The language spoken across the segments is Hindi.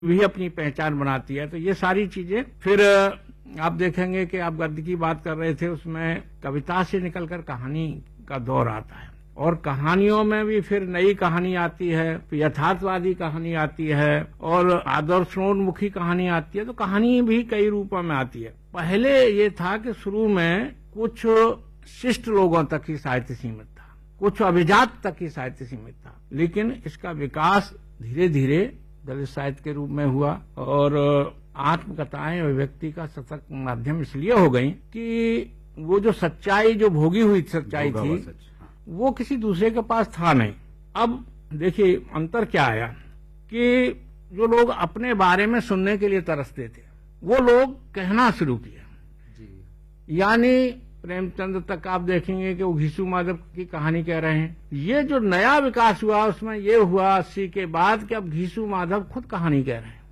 भी अपनी पहचान बनाती है। तो ये सारी चीजें फिर आप देखेंगे कि आप गद्य की बात कर रहे थे, उसमें कविता से निकलकर कहानी का दौर आता है और कहानियों में भी फिर नई कहानी आती है, यथार्थवादी कहानी आती है और आदर्शोन्मुखी कहानी आती है। तो कहानी भी कई रूपों में आती है। पहले ये था कि शुरू में कुछ शिष्ट लोगों तक ही साहित्य सीमित था, कुछ अभिजात तक ही साहित्य सीमित था, लेकिन इसका विकास धीरे धीरे दलित साहित्य के रूप में हुआ और आत्मकथाएं अभिव्यक्ति का सशक्त माध्यम इसलिए हो गई कि वो जो सच्चाई, जो भोगी हुई सच्चाई थी, वो किसी दूसरे के पास था नहीं। अब देखिए अंतर क्या आया कि जो लोग अपने बारे में सुनने के लिए तरसते थे, वो लोग कहना शुरू किया। यानी प्रेमचंद तक आप देखेंगे कि वो घीसू माधव की कहानी कह रहे हैं। ये जो नया विकास हुआ उसमें ये हुआ 80 के बाद कि अब घीसू माधव खुद कहानी कह रहे हैं,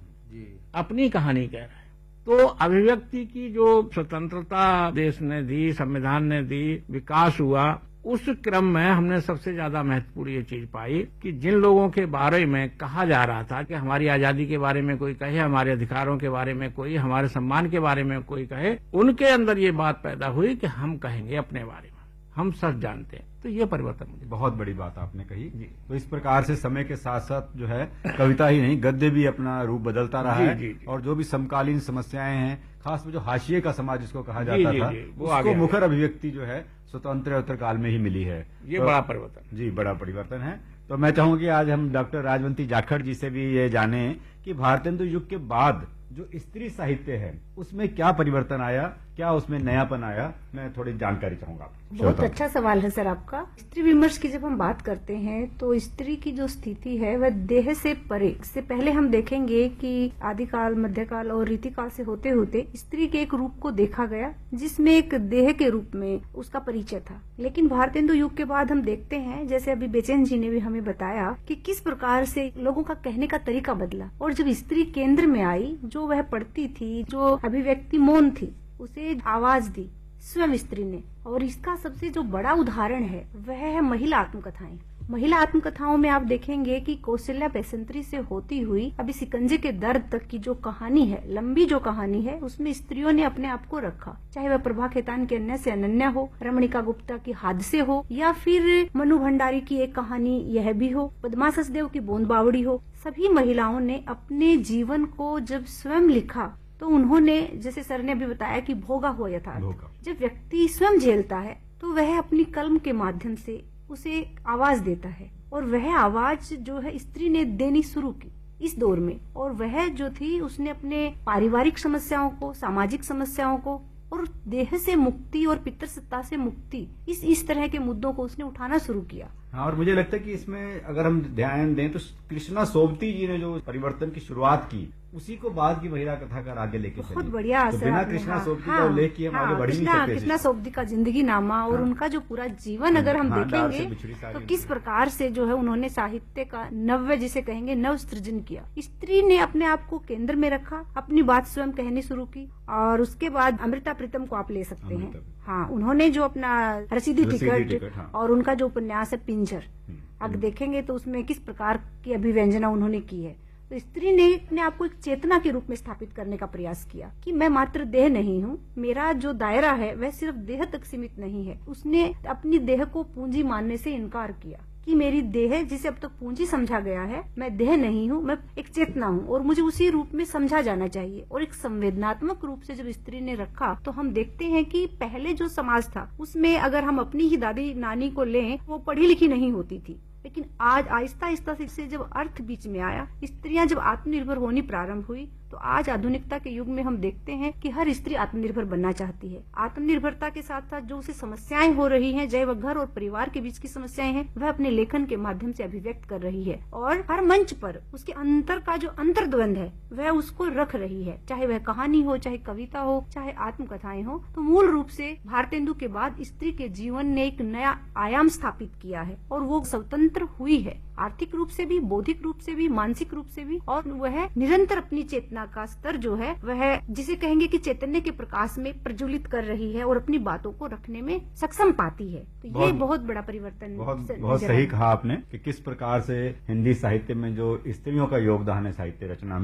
अपनी कहानी कह रहे हैं। तो अभिव्यक्ति की जो स्वतंत्रता देश ने दी, संविधान ने दी, विकास हुआ, उस क्रम में हमने सबसे ज्यादा महत्वपूर्ण ये चीज पाई कि जिन लोगों के बारे में कहा जा रहा था कि हमारी आजादी के बारे में कोई कहे, हमारे अधिकारों के बारे में कोई, हमारे सम्मान के बारे में कोई कहे, उनके अंदर ये बात पैदा हुई कि हम कहेंगे अपने बारे में, हम सच जानते हैं। तो ये परिवर्तन मुझे बहुत बड़ी बात आपने कही। तो इस प्रकार से समय के साथ साथ जो है कविता ही नहीं, गद्य भी अपना रूप बदलता रहा है और जो भी समकालीन समस्याएं हैं, खासकर जो हाशिए का समाज जिसको कहा जाता था, उसको मुखर अभिव्यक्ति जो है स्वतंत्र काल में ही मिली है। ये तो बड़ा परिवर्तन, जी बड़ा परिवर्तन है। तो मैं चाहूंगी आज हम डॉक्टर राजवंती जाखड़ जी से भी ये जाने कि भारतेंदु युग के बाद जो स्त्री साहित्य है उसमें क्या परिवर्तन आया, क्या उसमें नयापन आया, मैं थोड़ी जानकारी चाहूंगा। बहुत अच्छा सवाल है सर आपका। स्त्री विमर्श की जब हम बात करते हैं तो स्त्री की जो स्थिति है वह देह से परे। इससे पहले हम देखेंगे कि आदिकाल, मध्यकाल और रीतिकाल से होते होते स्त्री के एक रूप को देखा गया जिसमें एक देह के रूप में उसका परिचय था। लेकिन भारतेंदु युग के बाद हम देखते हैं, जैसे अभी बेचैन जी ने भी हमें बताया, कि किस प्रकार से लोगों का कहने का तरीका बदला और जब स्त्री केंद्र में आई, जो वह पढ़ती थी, जो अभिव्यक्ति मौन थी, उसे आवाज दी स्वयं स्त्री ने। और इसका सबसे जो बड़ा उदाहरण है वह है महिला आत्मकथाएं। महिला आत्मकथाओं में आप देखेंगे कि कौशल्या पैसेंत्री से होती हुई अभी शिकंजे के दर्द तक की जो कहानी है, लंबी जो कहानी है, उसमें स्त्रियों ने अपने आप को रखा। चाहे वह प्रभा खेतान के अन्य से अनन्या हो, रमणिका गुप्ता की हादसे हो, या फिर मनु भंडारी की एक कहानी यह भी हो, पद्मा सचदेव की बूंद बावड़ी हो। सभी महिलाओं ने अपने जीवन को जब स्वयं लिखा तो उन्होंने, जैसे सर ने अभी बताया कि भोगा हुआ यथार्थ, जब व्यक्ति स्वयं झेलता है तो वह अपनी कलम के माध्यम से उसे आवाज देता है और वह आवाज जो है स्त्री ने देनी शुरू की इस दौर में। और वह जो थी, उसने अपने पारिवारिक समस्याओं को, सामाजिक समस्याओं को और देह से मुक्ति और पितृसत्ता से मुक्ति, इस तरह के मुद्दों को उसने उठाना शुरू किया। हाँ, और मुझे लगता है कि इसमें अगर हम ध्यान दें तो कृष्णा सोबती जी ने जो परिवर्तन की शुरुआत की, उसी को बाद की महिला कथाकार आगे लेके चली। बहुत बढ़िया तो बिना कृष्णा सोबती का उल्लेख किए हम आगे बढ़ नहीं सकते। कृष्णा सोबती का जिंदगी नामा और उनका जो पूरा जीवन अगर हम देखेंगे तो किस प्रकार से जो है उन्होंने साहित्य का नव्य, जिसे कहेंगे, नव सृजन किया। स्त्री ने अपने आप को केंद्र में रखा, अपनी बात स्वयं कहनी शुरू की। और उसके बाद अमृता प्रीतम को आप ले सकते हैं। हाँ, उन्होंने जो अपना रसीदी टिकट और उनका जो उपन्यास है पिंजर, अब देखेंगे तो उसमें किस प्रकार की अभिव्यंजना उन्होंने की है। तो स्त्री ने अपने आप को एक चेतना के रूप में स्थापित करने का प्रयास किया कि मैं मात्र देह नहीं हूँ, मेरा जो दायरा है वह सिर्फ देह तक सीमित नहीं है। उसने अपनी देह को पूंजी मानने से इनकार किया कि मेरी देह, जिसे अब तक पूंजी समझा गया है, मैं देह नहीं हूँ, मैं एक चेतना हूँ और मुझे उसी रूप में समझा जाना चाहिए। और एक संवेदनात्मक रूप से जब स्त्री ने रखा तो हम देखते हैं कि पहले जो समाज था उसमें अगर हम अपनी ही दादी नानी को लें, वो पढ़ी लिखी नहीं होती थी। लेकिन आज आहिस्ता आहिस्ता से जब अर्थ बीच में आया, स्त्रियां जब आत्मनिर्भर होनी प्रारंभ हुई, तो आज आधुनिकता के युग में हम देखते हैं कि हर स्त्री आत्मनिर्भर बनना चाहती है। आत्मनिर्भरता के साथ साथ जो उसे समस्याएं हो रही हैं, चाहे वह घर और परिवार के बीच की समस्याएं हैं, वह अपने लेखन के माध्यम से अभिव्यक्त कर रही है। और हर मंच पर उसके अंतर का जो अंतर्द्वंद है वह उसको रख रही है, चाहे वह कहानी हो, चाहे कविता हो, चाहे आत्मकथाएं हो। तो मूल रूप से भारतेंदु के बाद स्त्री के जीवन ने एक नया आयाम स्थापित किया है और वो स्वतंत्र हुई है, आर्थिक रूप से भी, बौद्धिक रूप से भी, मानसिक रूप से भी। और वह निरंतर अपनी चेतना का स्तर जो है वह, जिसे कहेंगे कि चैतन्य के प्रकाश में प्रज्वलित कर रही है और अपनी बातों को रखने में सक्षम पाती है। तो ये बहुत बड़ा परिवर्तन, बहुत सही कहा आपने कि किस प्रकार से हिंदी साहित्य में जो स्त्रियों का योगदान है साहित्य रचना में,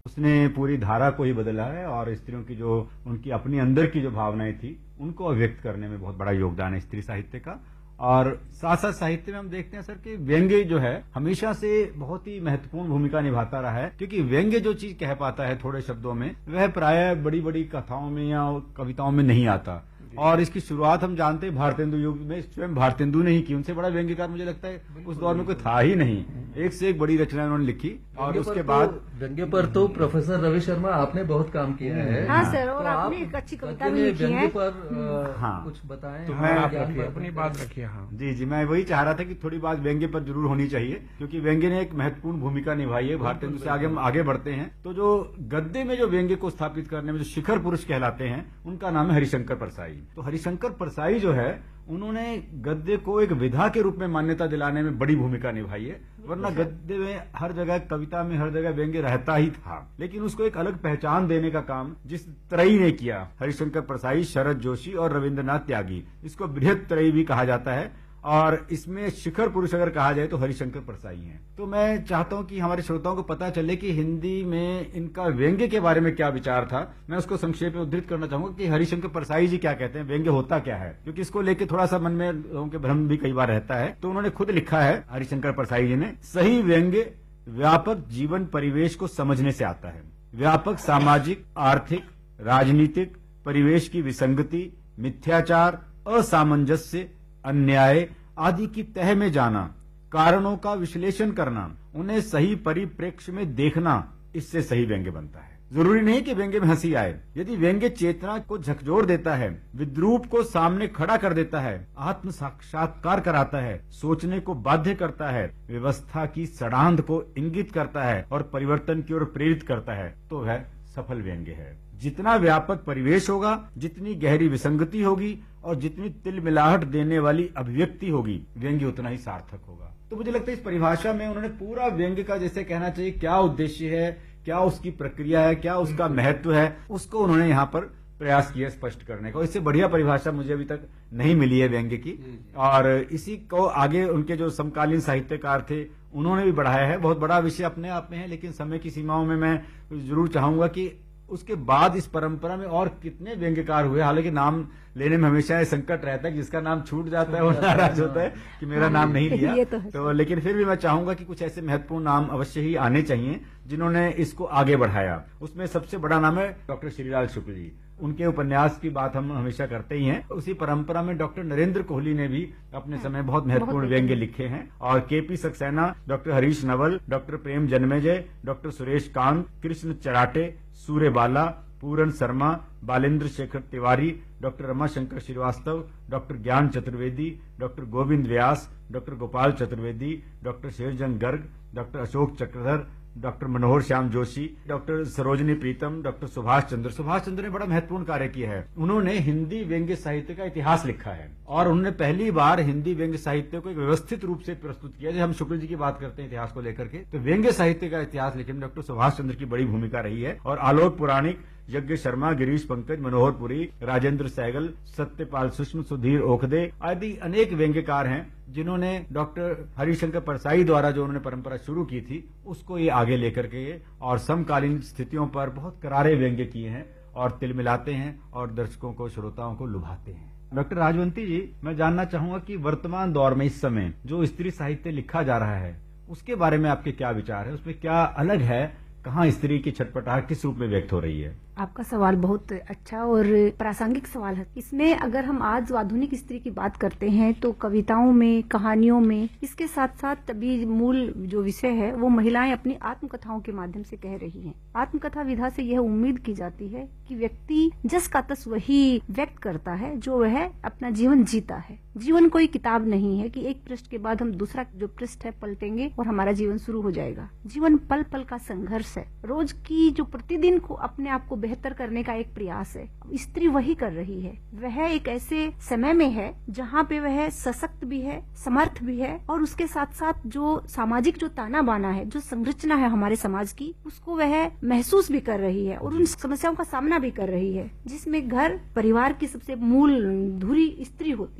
उसने पूरी धारा को ही बदला है और स्त्रियों की जो उनकी अपनी अंदर की जो भावनाएं थी उनको अभिव्यक्त करने में बहुत बड़ा योगदान है स्त्री साहित्य का। और साथ साथ साहित्य में हम देखते हैं सर कि व्यंग्य जो है हमेशा से बहुत ही महत्वपूर्ण भूमिका निभाता रहा है, क्योंकि व्यंग्य जो चीज कह पाता है थोड़े शब्दों में वह प्रायः बड़ी बड़ी कथाओं में या कविताओं में नहीं आता। और इसकी शुरुआत हम जानते हैं भारतेंदु युग में स्वयं भारतेंदु ने ही की। उनसे बड़ा व्यंग्यकार मुझे लगता है उस दौर में कोई था ही नहीं। एक से एक बड़ी रचना उन्होंने लिखी। और उसके बाद व्यंग्य पर तो प्रोफेसर रवि शर्मा आपने बहुत काम किया है। हाँ सर, और आपने एक अच्छी कविता भी लिखी है। व्यंग्य पर कुछ बताएं। तो मैं अपनी बात रखिए। हाँ जी, मैं वही चाह रहा था कि थोड़ी बात व्यंग्य पर जरूर होनी चाहिए, क्योंकि व्यंग्य ने एक महत्वपूर्ण भूमिका निभाई है। भारतेंदु से आगे हम आगे बढ़ते हैं तो जो गद्य में जो व्यंग्य को स्थापित करने में जो शिखर पुरुष कहलाते हैं उनका नाम है हरिशंकर परसाई। तो हरिशंकर परसाई जो है उन्होंने गद्य को एक विधा के रूप में मान्यता दिलाने में बड़ी भूमिका निभाई है। वरना गद्य में हर जगह, कविता में हर जगह व्यंग्य रहता ही था, लेकिन उसको एक अलग पहचान देने का काम जिस त्रयी ने किया, हरिशंकर परसाई, शरद जोशी और रविंद्रनाथ त्यागी, इसको बृहत त्रयी भी कहा जाता है। और इसमें शिखर पुरुष अगर कहा जाए तो हरिशंकर परसाई हैं। तो मैं चाहता हूं कि हमारे श्रोताओं को पता चले कि हिंदी में इनका व्यंग्य के बारे में क्या विचार था। मैं उसको संक्षेप में उद्धृत करना चाहूंगा कि हरिशंकर परसाई जी क्या कहते हैं, व्यंग्य होता क्या है, क्योंकि इसको लेके थोड़ा सा मन में लोगों के भ्रम भी कई बार रहता है। तो उन्होंने खुद लिखा है हरिशंकर परसाई जी ने, सही व्यंग्य व्यापक जीवन परिवेश को समझने से आता है। व्यापक सामाजिक, आर्थिक, राजनीतिक परिवेश की विसंगति, मिथ्याचार, असामंजस्य, अन्याय आदि की तह में जाना, कारणों का विश्लेषण करना, उन्हें सही परिप्रेक्ष्य में देखना, इससे सही व्यंग्य बनता है। जरूरी नहीं कि व्यंग्य में हंसी आए। यदि व्यंग्य चेतना को झकझोर देता है, विद्रूप को सामने खड़ा कर देता है, आत्म साक्षात्कार कराता है, सोचने को बाध्य करता है, व्यवस्था की सड़ांध को इंगित करता है और परिवर्तन की ओर प्रेरित करता है, तो वह सफल व्यंग्य है। जितना व्यापक परिवेश होगा, जितनी गहरी विसंगति होगी और जितनी तिलमिलाहट देने वाली अभिव्यक्ति होगी, व्यंग्य उतना ही सार्थक होगा। तो मुझे लगता है इस परिभाषा में उन्होंने पूरा व्यंग्य का जैसे कहना चाहिए क्या उद्देश्य है, क्या उसकी प्रक्रिया है, क्या उसका महत्व है, उसको उन्होंने यहाँ पर प्रयास किया स्पष्ट करने का। इससे बढ़िया परिभाषा मुझे अभी तक नहीं मिली है व्यंग्य की। और इसी को आगे उनके जो समकालीन साहित्यकार थे उन्होंने भी बढ़ाया है। बहुत बड़ा विषय अपने आप में है, लेकिन समय की सीमाओं में मैं जरूर चाहूंगा कि उसके बाद इस परंपरा में और कितने व्यंग्यकार हुए। हालांकि नाम लेने में हमेशा संकट रहता है, जिसका नाम छूट जाता है वो नाराज होता है कि मेरा नाम नहीं लिया। तो लेकिन फिर भी मैं चाहूंगा कि कुछ ऐसे महत्वपूर्ण नाम अवश्य ही आने चाहिए जिन्होंने इसको आगे बढ़ाया। उसमें सबसे बड़ा नाम है डॉक्टर श्रीलाल शुक्ल जी। उनके उपन्यास की बात हम हमेशा करते ही हैं। उसी परंपरा में डॉक्टर नरेंद्र कोहली ने भी अपने समय बहुत महत्वपूर्ण व्यंग्य लिखे हैं। और KP Saxena, doctor Harish Naval, doctor प्रेम जन्मेजय, डॉक्टर सुरेश कांत, कृष्ण चराटे, सूर्य बाला, पूरन शर्मा, बालेंद्र शेखर तिवारी, डॉक्टर रमाशंकर श्रीवास्तव, डॉक्टर ज्ञान चतुर्वेदी, डॉक्टर गोविंद व्यास, doctor Gopal Chaturvedi, doctor Sherjung Garg, doctor Ashok Chakradhar, doctor मनोहर श्याम जोशी, डॉक्टर सरोजनी प्रीतम, डॉक्टर सुभाष चंद्र ने बड़ा महत्वपूर्ण कार्य किया है। उन्होंने हिंदी व्यंग्य साहित्य का इतिहास लिखा है और उन्होंने पहली बार हिंदी व्यंग्य साहित्य को एक व्यवस्थित रूप से प्रस्तुत किया। जब हम शुक्ल जी की बात करते हैं इतिहास को लेकर के, तो व्यंग्य साहित्य का इतिहास लिखने में डॉक्टर सुभाष चंद्र की बड़ी भूमिका रही है। और आलोक पुराणिक, यज्ञ शर्मा, गिरीश पंकज, मनोहर पुरी, राजेंद्र सहगल, सत्यपाल सुषम, सुधीर ओखदे आदि अनेक व्यंग्यकार हैं जिन्होंने डॉक्टर हरिशंकर परसाई द्वारा जो उन्होंने परंपरा शुरू की थी उसको ये आगे लेकर के और समकालीन स्थितियों पर बहुत करारे व्यंग्य किए हैं और तिलमिलाते हैं और दर्शकों को, श्रोताओं को लुभाते हैं। डॉक्टर राजवंती जी, मैं जानना चाहूंगा कि वर्तमान दौर में इस समय जो स्त्री साहित्य लिखा जा रहा है उसके बारे में आपके क्या विचार है? उसमें क्या अलग है? कहाँ स्त्री की छटपटाहट किस रूप में व्यक्त हो रही है? आपका सवाल बहुत अच्छा और प्रासंगिक सवाल है। इसमें अगर हम आज आधुनिक स्त्री की बात करते हैं तो कविताओं में, कहानियों में, इसके साथ साथ अभी मूल जो विषय है वो महिलाएं अपनी आत्मकथाओं के माध्यम से कह रही हैं। आत्मकथा विधा से यह उम्मीद की जाती है कि व्यक्ति जस का तस वही व्यक्त करता है जो वह अपना जीवन जीता है। जीवन कोई किताब नहीं है कि एक पृष्ठ के बाद हम दूसरा जो पृष्ठ है पलटेंगे और हमारा जीवन शुरू हो जाएगा। जीवन पल पल का संघर्ष है, रोज की जो प्रतिदिन को अपने आप को बेहतर करने का एक प्रयास है। स्त्री वही कर रही है। वह एक ऐसे समय में है जहाँ पे वह सशक्त भी है, समर्थ भी है और उसके साथ साथ जो सामाजिक जो ताना बाना है, जो संरचना है हमारे समाज की, उसको वह महसूस भी कर रही है और उन समस्याओं का सामना भी कर रही है, जिसमें घर परिवार की सबसे मूल धुरी स्त्री होती है।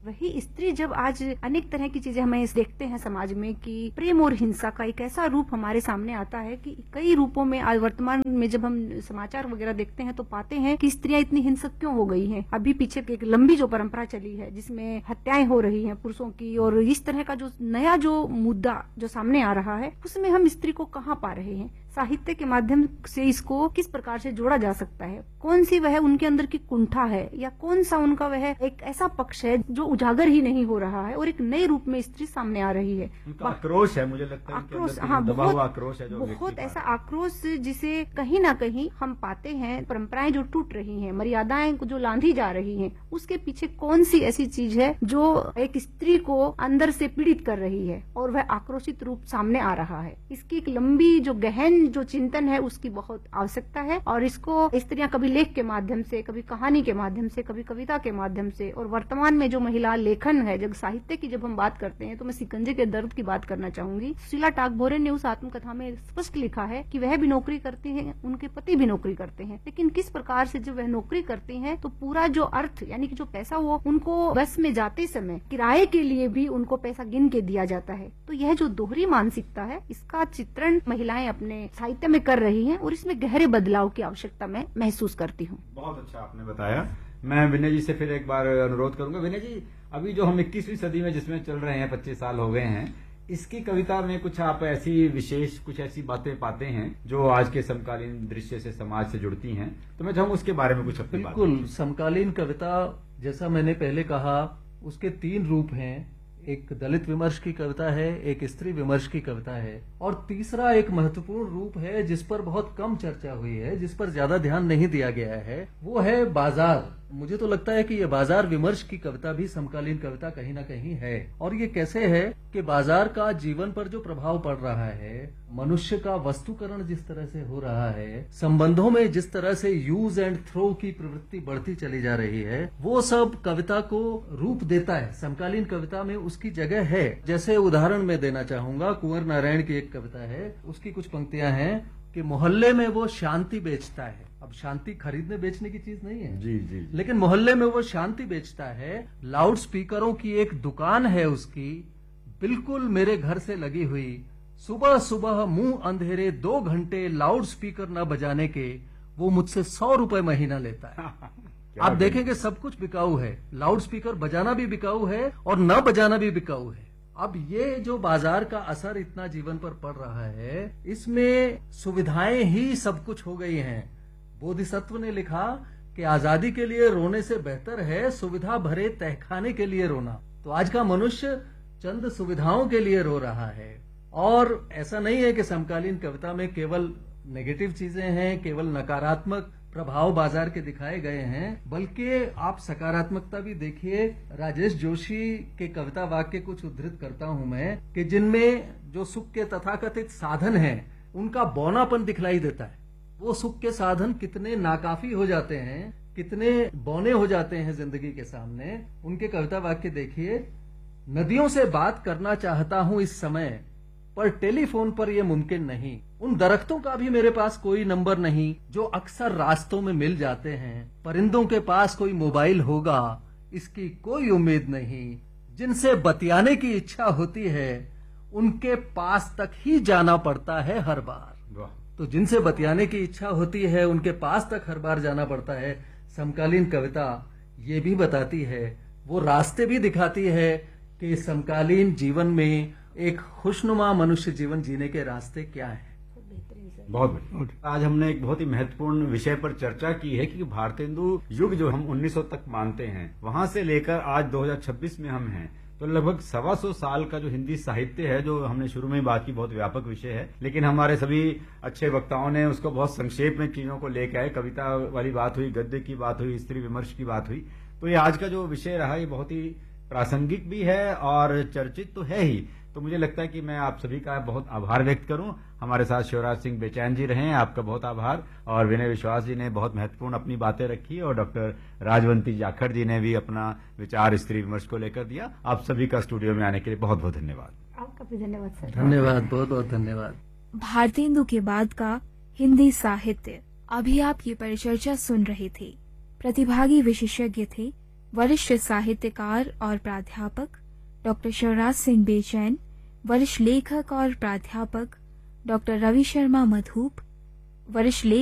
वही स्त्री जब आज अनेक तरह की चीजें हमें देखते हैं समाज में कि प्रेम और हिंसा का एक ऐसा रूप हमारे सामने आता है कि कई रूपों में आज वर्तमान में जब हम समाचार वगैरह देखते हैं तो पाते हैं कि स्त्रियां इतनी हिंसक क्यों हो गई हैं। अभी पीछे एक लंबी जो परंपरा चली है जिसमें हत्याएं हो रही हैं पुरुषों की, और इस तरह का जो नया जो मुद्दा जो सामने आ रहा है उसमें हम स्त्री को कहाँ पा रहे हैं। साहित्य के माध्यम से इसको किस प्रकार से जोड़ा जा सकता है, कौन सी वह उनके अंदर की कुंठा है या कौन सा उनका वह एक ऐसा पक्ष है जो उजागर ही नहीं हो रहा है और एक नए रूप में स्त्री सामने आ रही है। आक्रोश है, मुझे लगता है आक्रोश, हाँ, बहुत आक्रोश है, बहुत ऐसा आक्रोश जिसे कहीं ना कहीं हम पाते हैं। परंपराएं जो टूट रही हैं, मर्यादाएं जो लांघी जा रही हैं, उसके पीछे कौन सी ऐसी चीज है जो एक स्त्री को अंदर से पीड़ित कर रही है और वह आक्रोशित रूप सामने आ रहा है। इसकी एक लंबी जो गहन जो चिंतन है उसकी बहुत आवश्यकता है और इसको स्त्रियां कभी लेख के माध्यम से, कभी कहानी के माध्यम से, कभी कविता के माध्यम से, और वर्तमान में जो महिला लेखन है, जब साहित्य की जब हम बात करते हैं तो मैं शिकंजे के दर्द की बात करना चाहूंगी। शीला टागभोरे ने उस आत्मकथा में स्पष्ट लिखा है कि वह भी नौकरी करती हैं, उनके पति भी नौकरी करते हैं, लेकिन किस प्रकार से जब वह नौकरी करती हैं तो पूरा जो अर्थ यानी कि जो पैसा वो उनको बस में जाते समय किराए के लिए भी उनको पैसा गिन के दिया जाता है। तो यह जो दोहरी मानसिकता है इसका चित्रण महिलाएं अपने साहित्य में कर रही हैं और इसमें गहरे बदलाव की आवश्यकता मैं महसूस करती हूँ। बहुत अच्छा आपने बताया। मैं विनय जी से फिर एक बार अनुरोध करूंगा। विनय जी, अभी जो हम 21वीं सदी में जिसमें चल रहे हैं, 25 साल हो गए हैं, इसकी कविता में कुछ आप ऐसी विशेष कुछ ऐसी बातें पाते हैं जो आज के समकालीन दृश्य से, समाज से जुड़ती हैं, तो मैं चाहूंगा उसके बारे में कुछ अपनी बात। बिल्कुल, समकालीन कविता जैसा मैंने पहले कहा उसके 3 रूप हैं। एक दलित विमर्श की कविता है, एक स्त्री विमर्श की कविता है, और तीसरा एक महत्वपूर्ण रूप है जिस पर बहुत कम चर्चा हुई है, जिस पर ज्यादा ध्यान नहीं दिया गया है, वो है बाजार। मुझे तो लगता है कि ये बाजार विमर्श की कविता भी समकालीन कविता कहीं ना कहीं है। और ये कैसे है कि बाजार का जीवन पर जो प्रभाव पड़ रहा है, मनुष्य का वस्तुकरण जिस तरह से हो रहा है, संबंधों में जिस तरह से यूज एंड थ्रो की प्रवृत्ति बढ़ती चली जा रही है, वो सब कविता को रूप देता है। समकालीन कविता में उसकी जगह है। जैसे उदाहरण मैं देना चाहूंगा, कुंवर नारायण की एक कविता है, उसकी कुछ पंक्तियां हैं कि मोहल्ले में वो शांति बेचता है। अब शांति खरीदने बेचने की चीज नहीं है, जी। लेकिन मोहल्ले में वो शांति बेचता है। लाउड स्पीकरों की एक दुकान है उसकी, बिल्कुल मेरे घर से लगी हुई। सुबह सुबह मुंह अंधेरे 2 घंटे लाउड स्पीकर न बजाने के वो मुझसे 100 रुपए महीना लेता है। आप देखेंगे सब कुछ बिकाऊ है, लाउड स्पीकर बजाना भी बिकाऊ है और न बजाना भी बिकाऊ है। अब ये जो बाजार का असर इतना जीवन पर पड़ रहा है, इसमें सुविधाएं ही सब कुछ हो गई हैं। बोधिसत्व ने लिखा कि आजादी के लिए रोने से बेहतर है सुविधा भरे तहखाने के लिए रोना। तो आज का मनुष्य चंद सुविधाओं के लिए रो रहा है। और ऐसा नहीं है कि समकालीन कविता में केवल नेगेटिव चीजें हैं, केवल नकारात्मक प्रभाव बाजार के दिखाए गए हैं, बल्कि आप सकारात्मकता भी देखिए। राजेश जोशी के कविता वाक्य कुछ उद्धृत करता हूं मैं, कि जिनमें जो सुख के तथाकथित साधन हैं उनका बौनापन दिखलाई देता है। वो सुख के साधन कितने नाकाफी हो जाते हैं, कितने बौने हो जाते हैं जिंदगी के सामने। उनके कविता वाक्य देखिए, नदियों से बात करना चाहता हूं इस समय, पर टेलीफोन पर यह मुमकिन नहीं। उन दरख्तों का भी मेरे पास कोई नंबर नहीं जो अक्सर रास्तों में मिल जाते हैं। परिंदों के पास कोई मोबाइल होगा, इसकी कोई उम्मीद नहीं। जिनसे बतियाने की इच्छा होती है उनके पास तक ही जाना पड़ता है हर बार। तो जिनसे बतियाने की इच्छा होती है उनके पास तक हर बार जाना पड़ता है। समकालीन कविता ये भी बताती है, वो रास्ते भी दिखाती है कि समकालीन जीवन में एक खुशनुमा मनुष्य जीवन जीने के रास्ते क्या हैं। बहुत आज हमने एक बहुत ही महत्वपूर्ण विषय पर चर्चा की है कि भारतेंदु युग जो हम 1900 तक मानते हैं, वहां से लेकर आज 2026 में हम हैं, तो लगभग 125 साल का जो हिंदी साहित्य है, जो हमने शुरू में बात की, बहुत व्यापक विषय है, लेकिन हमारे सभी अच्छे वक्ताओं ने उसको बहुत संक्षेप में चीजों को लेकर आए। कविता वाली बात हुई, गद्य की बात हुई, स्त्री विमर्श की बात हुई। तो ये आज का जो विषय रहा ये बहुत ही प्रासंगिक भी है और चर्चित तो है ही। तो मुझे लगता है कि मैं आप सभी का बहुत आभार व्यक्त करूं। हमारे साथ शिवराज सिंह बेचैन जी रहे, आपका बहुत आभार। और विनय विश्वास जी ने बहुत महत्वपूर्ण अपनी बातें रखी, और डॉक्टर राजवंती जाखड़ जी ने भी अपना विचार स्त्री विमर्श को लेकर दिया। आप सभी का स्टूडियो में आने के लिए बहुत बहुत धन्यवाद। आपका भी धन्यवाद सर। धन्यवाद, बहुत बहुत धन्यवाद। भारतेंदु के बाद का हिंदी साहित्य, अभी आप ये परिचर्चा सुन रहे थे। प्रतिभागी विशेषज्ञ थे वरिष्ठ साहित्यकार और प्राध्यापक डॉक्टर शिवराज सिंह बेचैन, वरिष्ठ लेखक और प्राध्यापक डॉक्टर रवि शर्मा मधूप, वरिष्ठ